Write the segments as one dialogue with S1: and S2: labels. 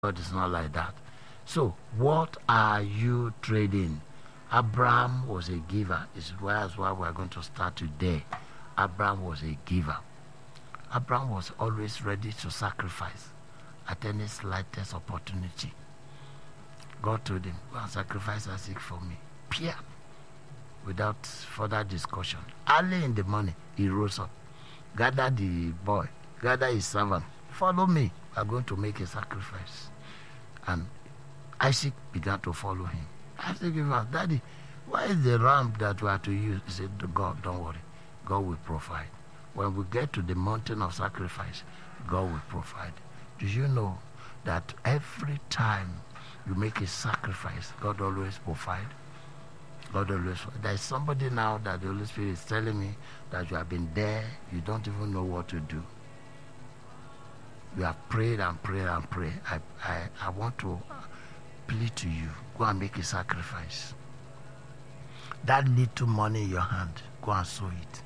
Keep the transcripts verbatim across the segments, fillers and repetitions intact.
S1: God is not like that. So, what are you trading? Abraham was a giver. Is why why we're going to start today. Abraham was a giver. Abraham was always ready to sacrifice at any slightest opportunity. God told him, go and sacrifice Isaac for me. Pia. Without further discussion. Early in the morning, he rose up. Gather the boy. Gather his servant. Follow me. We are going to make a sacrifice. And Isaac began to follow him. Isaac asked, Daddy, why is the ram that we are to use? He said, God, don't worry. God will provide. When we get to the mountain of sacrifice, God will provide. Do you know that every time you make a sacrifice, God always provides? God always. There is somebody now that the Holy Spirit is telling me that you have been there, you don't even know what to do. You have prayed and prayed and prayed. I, I, I want to plead to you, go and make a sacrifice. That little money in your hand, go and sow it.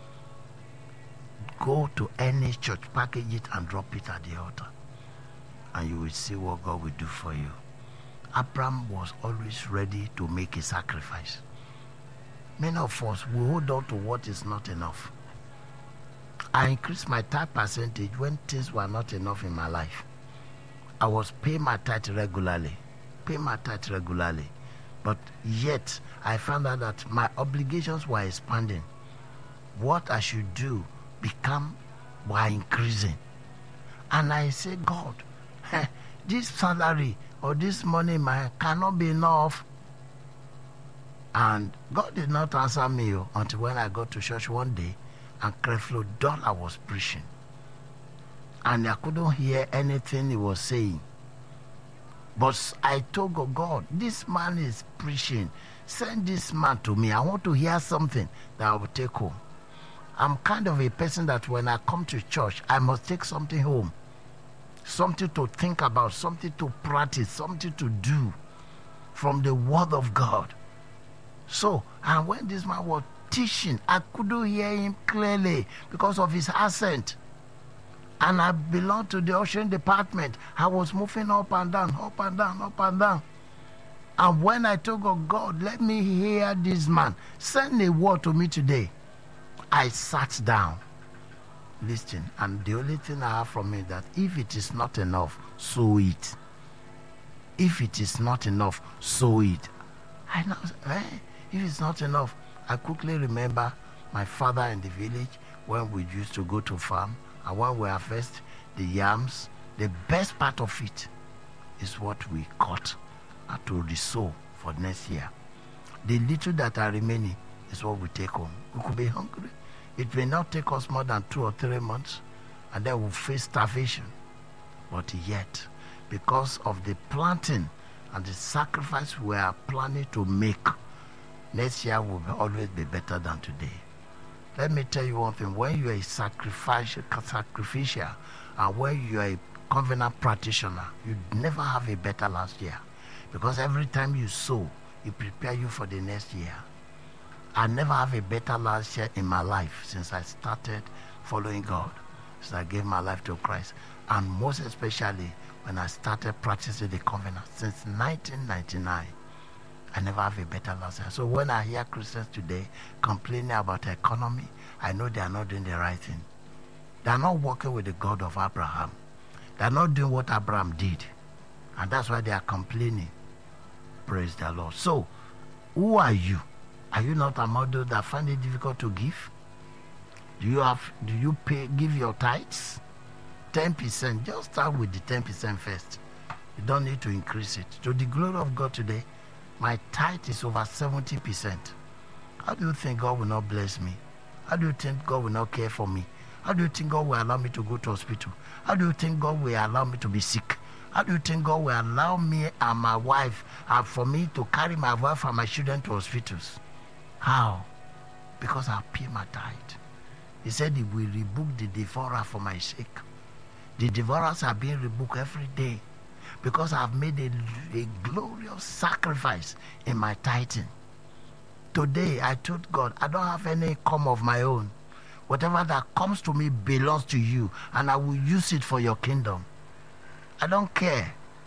S1: Go to any church, package it and drop it at the altar. And you will see what God will do for you. Abraham was always ready to make a sacrifice. Many of us will hold on to what is not enough. I increased my tithe percentage when things were not enough in my life. I was paying my tithe regularly, paying my tithe regularly. But yet, I found out that my obligations were expanding. What I should do become were increasing. And I said, God, this salary or this money in my hand cannot be enough. And God did not answer me until when I got to church one day and Creflo Dollar was preaching. And I couldn't hear anything he was saying. But I told God, God, this man is preaching. Send this man to me. I want to hear something that I will take home. I'm kind of a person that when I come to church, I must take something home. Something to think about, something to practice, something to do from the Word of God. So, and when this man was teaching, I couldn't hear him clearly because of his accent. And I belonged to the ushering department. I was moving up and down, up and down, up and down. And when I told God, God, let me hear this man, send a word to me today, I sat down. Listen, and the only thing I have from me that if it is not enough, sow it. If it is not enough, sow it. I know, eh? If it's not enough, I quickly remember my father in the village when we used to go to farm, and when we harvest the yams, the best part of it is what we cut to resow for next year. The little that are remaining is what we take home. We could be hungry. It may not take us more than two or three months, and then we'll face starvation. But yet, because of the planting and the sacrifice we are planning to make, next year will always be better than today. Let me tell you one thing. When you are a sacrificial, sacrificial and when you are a covenant practitioner, you never have a better last year. Because every time you sow, it prepares you for the next year. I never have a better last year in my life since I started following God, since I gave my life to Christ. And most especially when I started practicing the covenant since nineteen ninety-nine. I never have a better last year. So when I hear Christians today complaining about the economy, I know they are not doing the right thing. They are not working with the God of Abraham. They are not doing what Abraham did. And that's why they are complaining. Praise the Lord. So, who are you? Are you not among those that find it difficult to give? Do you have? Do you pay? Give your tithes? ten percent. Just start with the ten percent first. You don't need to increase it. To the glory of God today, my tithe is over seventy percent. How do you think God will not bless me? How do you think God will not care for me? How do you think God will allow me to go to hospital? How do you think God will allow me to be sick? How do you think God will allow me and my wife and for me to carry my wife and my children to hospitals? How? Because I pay my tithe. He said he will rebuke the devourer for my sake. The devourers are being rebuked every day because I've made a, a glorious sacrifice in my tithing. Today I told God, I don't have any income of my own. Whatever that comes to me belongs to you, and I will use it for your kingdom. I don't care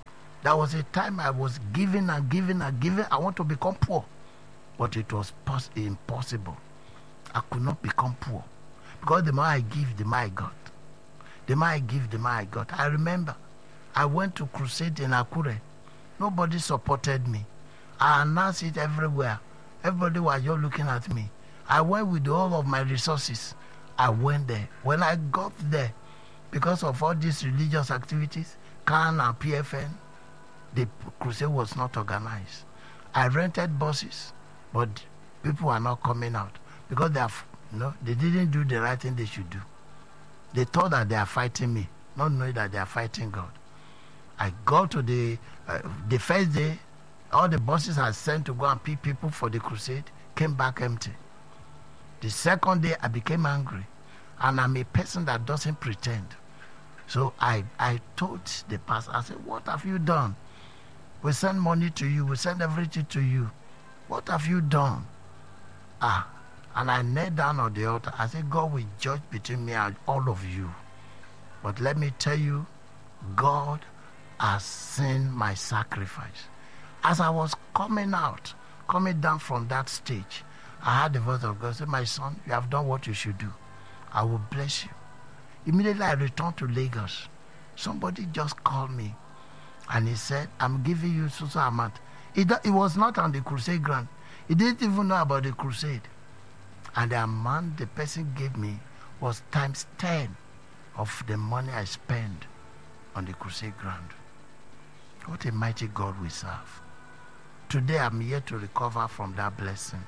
S1: There was a time I was giving and giving and giving. I want to become poor. But it was pos- impossible. I could not become poor. Because the more I give, the more I got. The more I give, the more I got. I remember I went to crusade in Akure. Nobody supported me. I announced it everywhere. Everybody was just looking at me. I went with all of my resources. I went there. When I got there, because of all these religious activities, C A N and P F N, the crusade was not organized. I rented buses, but people are not coming out because they have, you know, they didn't do the right thing they should do. They thought that they are fighting me, not knowing that they are fighting God. I got to the uh, the first day, all the buses I sent to go and pick people for the crusade came back empty. The second day, I became angry, and I'm a person that doesn't pretend. So I, I told the pastor, I said, what have you done? We send money to you. We send everything to you. What have you done? Ah, and I knelt down on the altar. I said, God will judge between me and all of you. But let me tell you, God has seen my sacrifice. As I was coming out, coming down from that stage, I heard the voice of God say, my son, you have done what you should do. I will bless you. Immediately I returned to Lagos. Somebody just called me. And he said, I'm giving you so so amount. It, it was not on the crusade ground. He didn't even know about the crusade. And the amount the person gave me was times ten of the money I spent on the crusade ground. What a mighty God we serve. Today I'm here to recover from that blessing.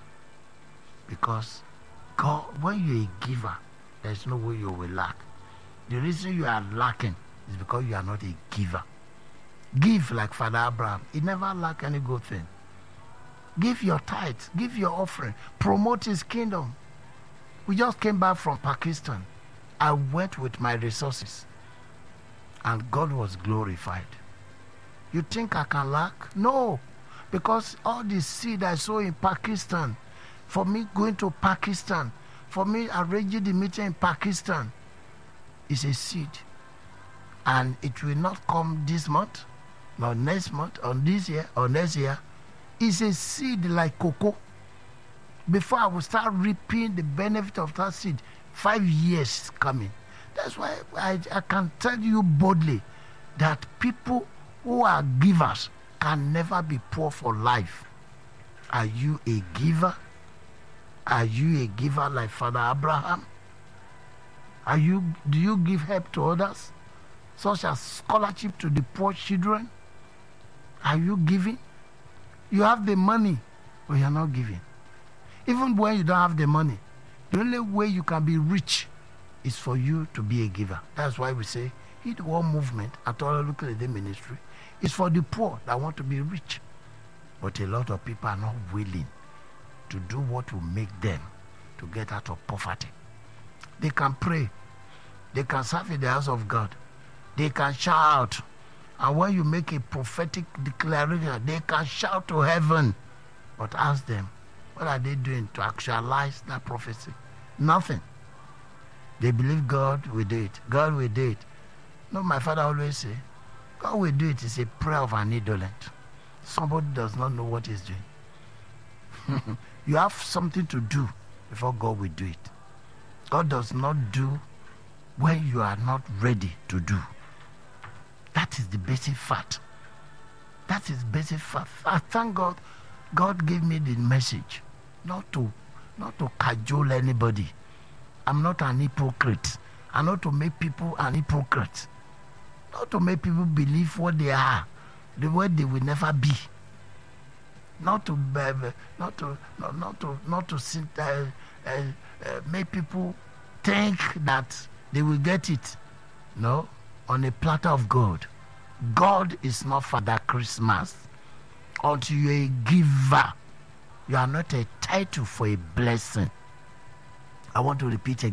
S1: Because God, when you're a giver, there's no way you will lack. The reason you are lacking is because you are not a giver. Give like Father Abraham. He never lacked any good thing. Give your tithes. Give your offering. Promote his kingdom. We just came back from Pakistan. I went with my resources. And God was glorified. You think I can lack? No. Because all the seed I saw in Pakistan, for me going to Pakistan, for me arranging the meeting in Pakistan, is a seed. And it will not come this month, or next month, or this year, or next year. It's a seed like cocoa. Before I will start reaping the benefit of that seed, five years coming. That's why I, I can tell you boldly that people who are givers can never be poor for life. Are you a giver? Are you a giver like Father Abraham? Are you? Do you give help to others, such as scholarship to the poor children? Are you giving? You have the money, but you are not giving. Even when you don't have the money, the only way you can be rich is for you to be a giver. That's why we say, Hit One Movement at all local ministry is for the poor that want to be rich. But a lot of people are not willing to do what will make them to get out of poverty. They can pray. They can serve in the house of God. They can shout. And when you make a prophetic declaration, they can shout to heaven. But ask them, what are they doing to actualize that prophecy? Nothing. They believe God will do it. God will do it. No, my father always say, God will do it. It's a prayer of an indolent. Somebody does not know what he's doing. You have something to do before God will do it. God does not do when you are not ready to do. That is the basic fact. That is basic fact. I thank God. God gave me the message, not to, not to cajole anybody. I'm not an hypocrite. I'm not to make people an hypocrite. Not to make people believe what they are, the way they will never be. Not to, uh, not to, not, not to, not to sit, uh, uh, uh, make people think that they will get it. No, on a platter of gold. God is not Father Christmas. Until you're a giver, you are not a title for a blessing. I want to repeat again.